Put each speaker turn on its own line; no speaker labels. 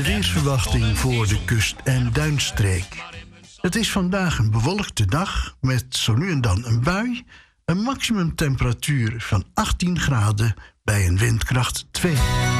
weersverwachting voor de kust- en duinstreek. Het is vandaag een bewolkte dag met zo nu en dan een bui. Een maximumtemperatuur van 18 graden bij een windkracht 2.